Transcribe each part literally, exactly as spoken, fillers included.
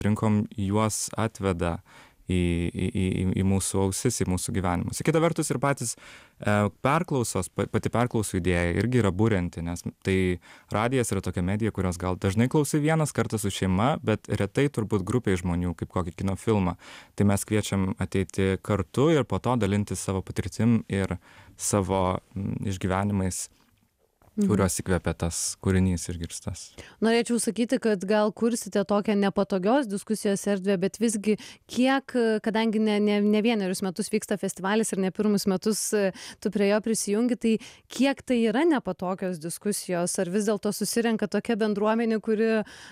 rinkom juos atveda į, į, į, į mūsų ausis, į mūsų gyvenimus. Kita vertus ir patys e, perklausos, pati perklausų idėja irgi yra burianti, nes tai radijas yra tokia medija, kurios gal dažnai klausai vienas kartą su šeima, bet retai turbūt grupiai žmonių, kaip kokį kino filmą. Tai mes kviečiam ateiti kartu ir po to dalintis savo patirtim ir savo m, išgyvenimais, kuriuos įkvepia tas kūrinys išgirstas. Norėčiau sakyti, kad gal kursite tokią nepatogios diskusijos erdvę, bet visgi kiek, kadangi ne, ne, ne vienerius metus vyksta festivalis ir ne pirmus metus tu prie jo prisijungi, tai kiek tai yra nepatogios diskusijos, ar vis dėlto susirenka tokia bendruomenė, kuri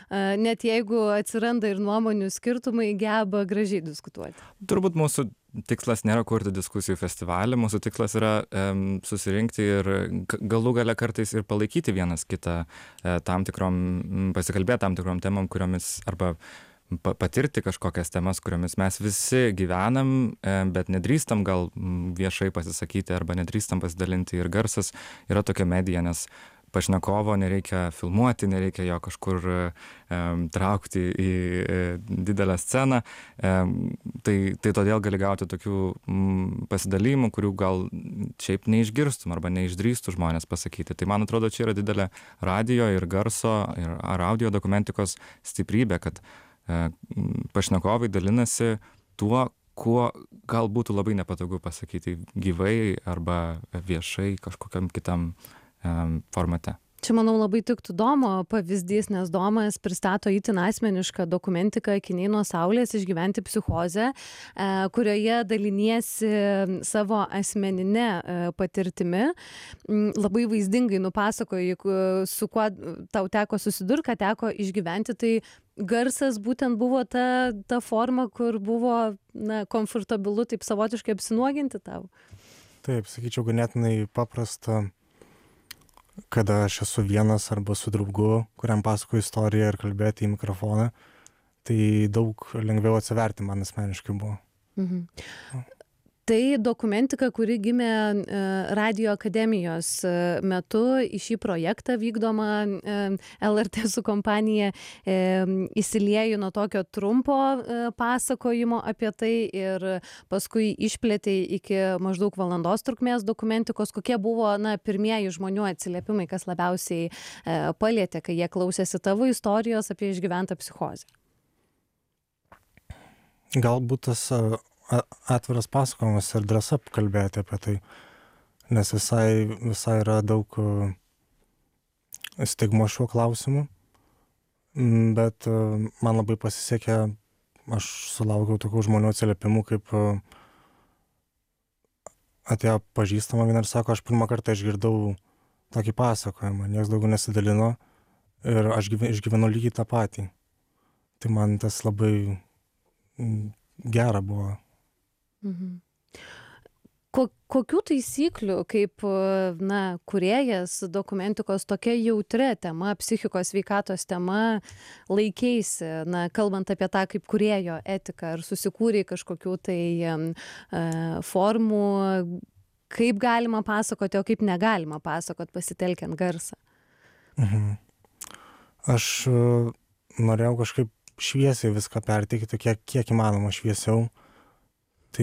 net jeigu atsiranda ir nuomonių skirtumai, geba gražiai diskutuoti? Turbūt mūsų tikslas nėra kurti diskusijų festivalį, mūsų tikslas yra um, susirinkti ir galų gale kartais ir palaikyti vienas kitą uh, tam tikrom, pasikalbėti tam tikrom temom, kuriomis arba pa patirti kažkokias temas, kuriomis mes visi gyvenam, um, bet nedrįstam gal viešai pasisakyti arba nedrįstam pasidalinti, ir garsas yra tokia medija, nes pašnekovo nereikia filmuoti, nereikia jo kažkur um, traukti į uh, didelę sceną. Um, tai, tai todėl gali gauti tokių um, pasidalymų, kurių gal šiaip neišgirstum arba neišdrįstų žmonės pasakyti. Tai man atrodo, čia yra didelė radijo ir garso ir, ar audio dokumentikos stiprybė, kad uh, pašnekovai dalinasi tuo, kuo gal būtų labai nepatogu pasakyti gyvai arba viešai kažkokiam kitam formate. Čia, manau, labai tiktų Domo pavyzdys, nes Domas pristato itin asmenišką dokumentiką Akiniai nuo saulės, išgyventi psichozę, kurioje daliniesi savo asmeninę patirtimi. Labai vaizdingai nupasakoji, su kuo tau teko susidurti, ką teko išgyventi. Tai garsas būtent buvo ta, ta forma, kur buvo na, komfortabilu taip savotiškai apsinuoginti tau. Taip, sakyčiau, ganėtinai paprasta, kada aš esu vienas arba su draugu, kuriam pasakoju istoriją ir kalbėti į mikrofoną, tai daug lengviau atsiverti man asmeniškai buvo. Mhm. Tai dokumentika, kuri gimė Radio akademijos metu, į šį projektą vykdomą L R T su kompanija įsiliejo nuo tokio trumpo pasakojimo apie tai ir paskui išplėtė iki maždaug valandos trukmės dokumentikos. Kokie buvo na, pirmieji žmonių atsiliepimai, kas labiausiai palietė, kai jie klausėsi tavo istorijos apie išgyventą psichozę? Galbūt tas atviras pasakojimas ir drąsa kalbėti apie tai, nes visai, visai yra daug stigmo šiuo klausimu, bet man labai pasisekė, aš sulaukiau tokių žmonių atsiliepimų, kaip atėjo pažįstama viena ir sako, aš pirmą kartą išgirdau tokį pasakojimą, niekas daugiau nesidalino ir aš išgyvenu lygiai tą patį. Tai man tas labai gera buvo. Mhm. Ko, kokių taisyklių, kaip na, kūrėjas dokumentikos tokia jautria tema, psichikos sveikatos tema, laikeisi, na, kalbant apie tą kaip kūrėjo etiką, ar susikūrei kažkokių tai um, uh, formų, kaip galima pasakoti, o kaip negalima pasakoti pasitelkiant garsą? Mhm. Aš uh, norėjau kažkaip šviesiai viską perteikti, kiek, kiek įmanoma šviesiau. Tai,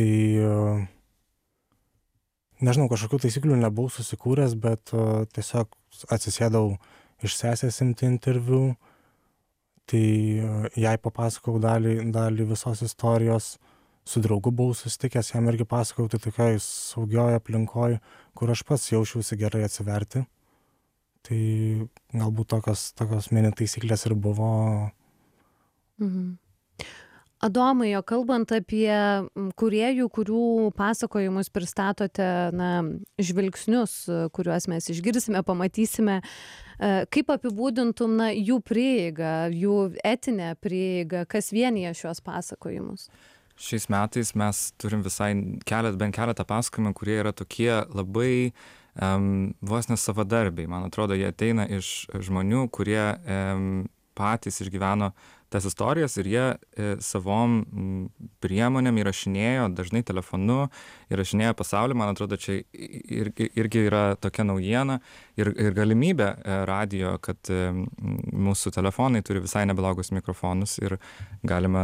nežinau, kažkokių taisyklių nebuvau susikūręs, bet tiesiog atsisėdau iš sesės imti interviu, tai jai papasakau dalį, dalį visos istorijos, su draugu buvau susitikęs, jam irgi pasakau, tai tokioj saugioje aplinkoje, kur aš pats jaučiausi gerai atsiverti. Tai galbūt tokios, tokios mini taisyklės ir buvo. Mhm. Adomai, o kalbant apie kūrėjų, kurių pasakojimus pristatote na, žvilgsnius, kuriuos mes išgirsime, pamatysime, kaip apibūdintum na, jų prieigą, jų etinę prieigą, kas vienyje šios pasakojimus? Šiais metais mes turim visai kelet, bent keletą pasakojimų, kurie yra tokie labai um, vos nesavadarbiai. Man atrodo, jie ateina iš žmonių, kurie um, patys išgyveno tas istorijas ir jie e, savom priemonėm įrašinėjo, dažnai telefonu įrašinėjo pasaulį. Man atrodo, čia irgi, irgi yra tokia naujiena ir, ir galimybė e, radijo, kad e, mūsų telefonai turi visai neblogus mikrofonus ir galima